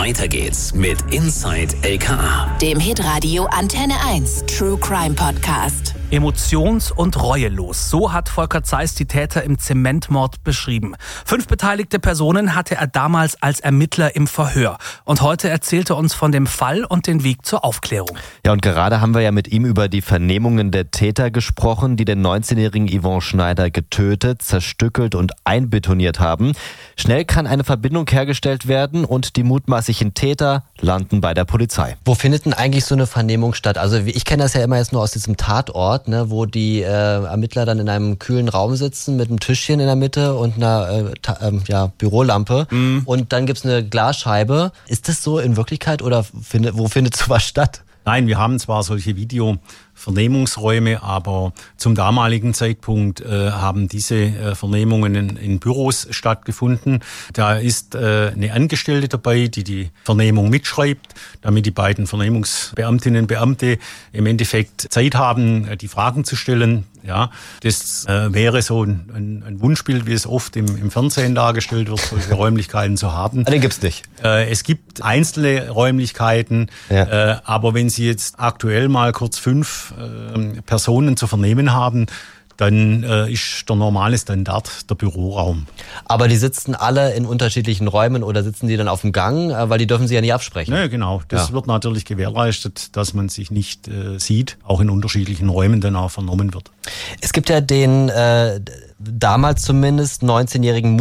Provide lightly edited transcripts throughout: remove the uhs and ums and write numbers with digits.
Weiter geht's mit Inside LKA, dem Hitradio Antenne 1 True Crime Podcast. Emotions- und reuelos. So hat Volker Zeiss die Täter im Zementmord beschrieben. 5 beteiligte Personen hatte er damals als Ermittler im Verhör. Und heute erzählt er uns von dem Fall und den Weg zur Aufklärung. Ja, und gerade haben wir ja mit ihm über die Vernehmungen der Täter gesprochen, die den 19-jährigen Yvon Schneider getötet, zerstückelt und einbetoniert haben. Schnell kann eine Verbindung hergestellt werden und die mutmaßlichen Täter landen bei der Polizei. Wo findet denn eigentlich so eine Vernehmung statt? Also ich kenne das ja immer jetzt nur aus diesem Tatort, wo die Ermittler dann in einem kühlen Raum sitzen mit einem Tischchen in der Mitte und einer Bürolampe. Und dann gibt's eine Glasscheibe. Ist das so in Wirklichkeit oder wo findet sowas statt? Nein, wir haben zwar solche Videovernehmungsräume, aber zum damaligen Zeitpunkt haben diese Vernehmungen in Büros stattgefunden. Da ist eine Angestellte dabei, die die Vernehmung mitschreibt, damit die beiden Vernehmungsbeamtinnen und Beamte im Endeffekt Zeit haben, die Fragen zu stellen. Ja, das wäre so ein Wunschbild, wie es oft im Fernsehen dargestellt wird, solche Räumlichkeiten zu haben. Den gibt's nicht. Es gibt einzelne Räumlichkeiten, aber wenn Sie jetzt aktuell mal kurz 5 Personen zu vernehmen haben, dann ist der normale Standard der Büroraum. Aber die sitzen alle in unterschiedlichen Räumen oder sitzen die dann auf dem Gang, weil die dürfen sie ja nie absprechen? Ja, genau. Das wird natürlich gewährleistet, dass man sich nicht sieht, auch in unterschiedlichen Räumen dann auch vernommen wird. Es gibt ja den damals zumindest 19-jährigen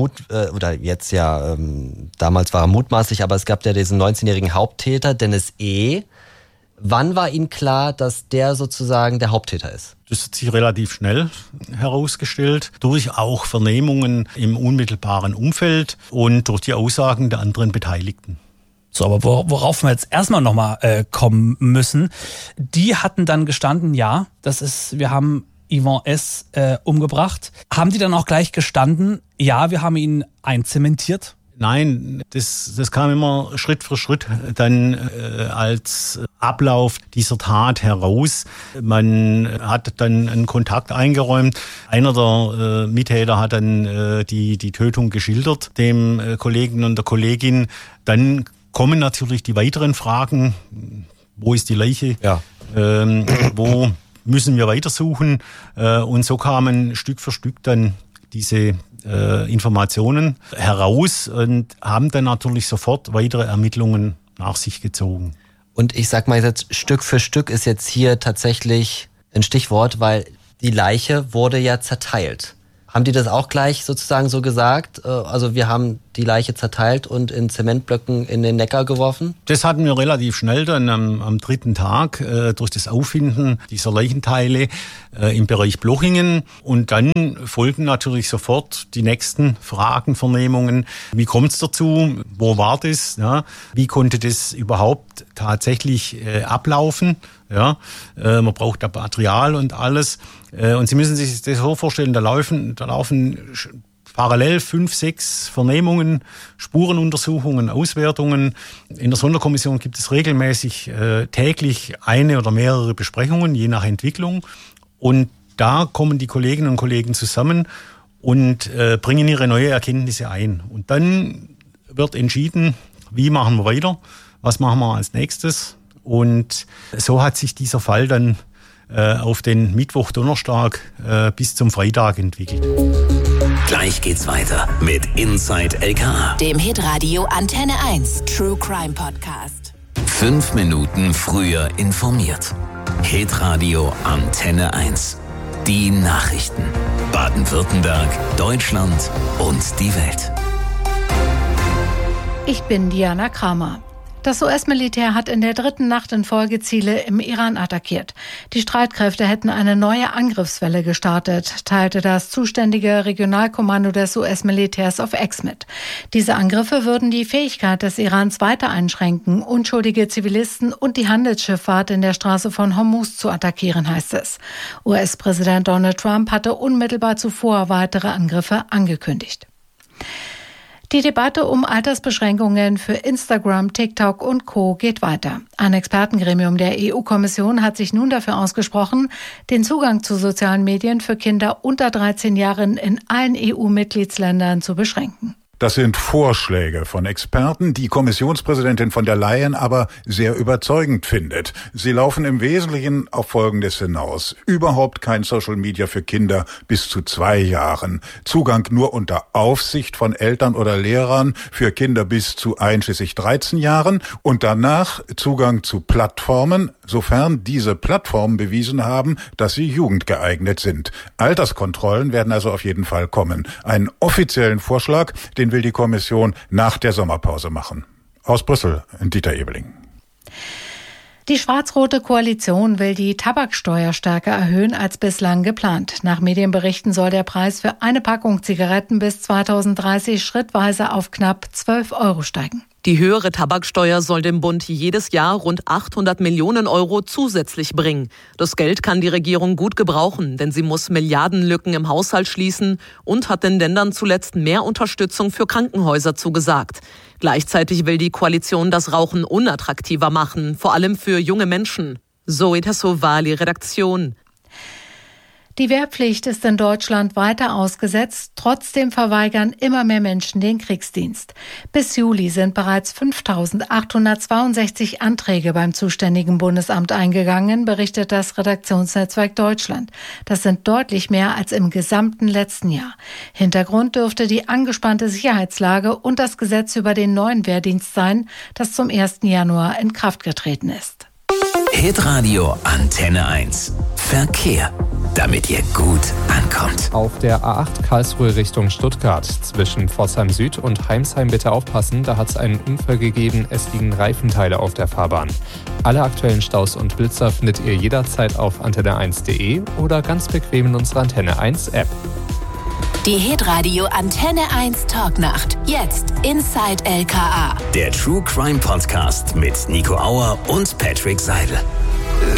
damals war er mutmaßlich, aber es gab ja diesen 19-jährigen Haupttäter, Dennis E. Wann war Ihnen klar, dass der sozusagen der Haupttäter ist? Das hat sich relativ schnell herausgestellt, durch auch Vernehmungen im unmittelbaren Umfeld und durch die Aussagen der anderen Beteiligten. So, aber worauf wir jetzt erstmal nochmal kommen müssen, die hatten dann gestanden, ja, wir haben Yvon S. umgebracht. Haben die dann auch gleich gestanden, ja, wir haben ihn einzementiert? Nein, das kam immer Schritt für Schritt dann als Ablauf dieser Tat heraus. Man hat dann einen Kontakt eingeräumt. Einer der Mittäter hat dann die Tötung geschildert, dem Kollegen und der Kollegin. Dann kommen natürlich die weiteren Fragen. Wo ist die Leiche? Ja. Wo müssen wir weitersuchen? Und so kamen Stück für Stück dann diese Informationen heraus und haben dann natürlich sofort weitere Ermittlungen nach sich gezogen. Und ich sag mal jetzt, Stück für Stück ist jetzt hier tatsächlich ein Stichwort, weil die Leiche wurde ja zerteilt. Haben die das auch gleich sozusagen so gesagt? Also wir haben die Leiche zerteilt und in Zementblöcken in den Neckar geworfen? Das hatten wir relativ schnell dann am 3. Tag durch das Auffinden dieser Leichenteile im Bereich Blochingen. Und dann folgen natürlich sofort die nächsten Fragen, Vernehmungen. Wie kommt es dazu? Wo war das? Ja? Wie konnte das überhaupt tatsächlich ablaufen? Ja? Man braucht da Material und alles. Und Sie müssen sich das so vorstellen, da laufen parallel 5, 6 Vernehmungen, Spurenuntersuchungen, Auswertungen. In der Sonderkommission gibt es regelmäßig täglich eine oder mehrere Besprechungen, je nach Entwicklung. Und da kommen die Kolleginnen und Kollegen zusammen und bringen ihre neue Erkenntnisse ein. Und dann wird entschieden, wie machen wir weiter, was machen wir als nächstes. Und so hat sich dieser Fall dann auf den Mittwoch, Donnerstag bis zum Freitag entwickelt. Gleich geht's weiter mit Inside LKA, dem Hitradio Antenne 1 True Crime Podcast. 5 Minuten früher informiert. Hitradio Antenne 1. Die Nachrichten. Baden-Württemberg, Deutschland und die Welt. Ich bin Diana Kramer. Das US-Militär hat in der 3. Nacht in Folge Ziele im Iran attackiert. Die Streitkräfte hätten eine neue Angriffswelle gestartet, teilte das zuständige Regionalkommando des US-Militärs auf X mit. Diese Angriffe würden die Fähigkeit des Irans weiter einschränken, unschuldige Zivilisten und die Handelsschifffahrt in der Straße von Hormuz zu attackieren, heißt es. US-Präsident Donald Trump hatte unmittelbar zuvor weitere Angriffe angekündigt. Die Debatte um Altersbeschränkungen für Instagram, TikTok und Co. geht weiter. Ein Expertengremium der EU-Kommission hat sich nun dafür ausgesprochen, den Zugang zu sozialen Medien für Kinder unter 13 Jahren in allen EU-Mitgliedsländern zu beschränken. Das sind Vorschläge von Experten, die Kommissionspräsidentin von der Leyen aber sehr überzeugend findet. Sie laufen im Wesentlichen auf Folgendes hinaus. Überhaupt kein Social Media für Kinder bis zu 2 Jahren. Zugang nur unter Aufsicht von Eltern oder Lehrern für Kinder bis zu einschließlich 13 Jahren. Und danach Zugang zu Plattformen, sofern diese Plattformen bewiesen haben, dass sie jugendgeeignet sind. Alterskontrollen werden also auf jeden Fall kommen. Einen offiziellen Vorschlag, den will die Kommission nach der Sommerpause machen. Aus Brüssel, Dieter Ebeling. Die schwarz-rote Koalition will die Tabaksteuer stärker erhöhen als bislang geplant. Nach Medienberichten soll der Preis für eine Packung Zigaretten bis 2030 schrittweise auf knapp 12 € steigen. Die höhere Tabaksteuer soll dem Bund jedes Jahr rund 800 Millionen € zusätzlich bringen. Das Geld kann die Regierung gut gebrauchen, denn sie muss Milliardenlücken im Haushalt schließen und hat den Ländern zuletzt mehr Unterstützung für Krankenhäuser zugesagt. Gleichzeitig will die Koalition das Rauchen unattraktiver machen, vor allem für junge Menschen. Zoe Tassovali, Redaktion. Die Wehrpflicht ist in Deutschland weiter ausgesetzt. Trotzdem verweigern immer mehr Menschen den Kriegsdienst. Bis Juli sind bereits 5.862 Anträge beim zuständigen Bundesamt eingegangen, berichtet das Redaktionsnetzwerk Deutschland. Das sind deutlich mehr als im gesamten letzten Jahr. Hintergrund dürfte die angespannte Sicherheitslage und das Gesetz über den neuen Wehrdienst sein, das zum 1. Januar in Kraft getreten ist. Hitradio Antenne 1. Verkehr. Damit ihr gut ankommt. Auf der A8 Karlsruhe Richtung Stuttgart zwischen Pforzheim Süd und Heimsheim bitte aufpassen, da hat es einen Unfall gegeben, es liegen Reifenteile auf der Fahrbahn. Alle aktuellen Staus und Blitzer findet ihr jederzeit auf antenne1.de oder ganz bequem in unserer Antenne 1 App. Die Hitradio Antenne 1 Talknacht. Jetzt Inside LKA. Der True Crime Podcast mit Nico Auer und Patrick Seidel.